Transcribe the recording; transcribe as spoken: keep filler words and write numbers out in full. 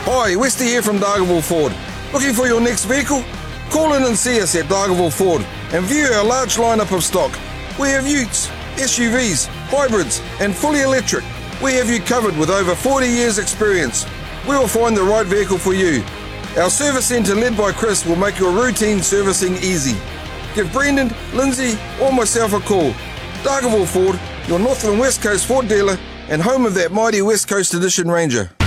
Hi, Westy here from Dargaville Ford. Looking for your next vehicle? Call in and see us at Dargaville Ford and view our large lineup of stock. We have utes, S U Vs, hybrids and fully electric. We have you covered with over forty years experience. We will find the right vehicle for you. Our service centre led by Chris will make your routine servicing easy. Give Brendan, Lindsay or myself a call. Dargaville Ford, your North and West Coast Ford dealer and home of that mighty West Coast Edition Ranger.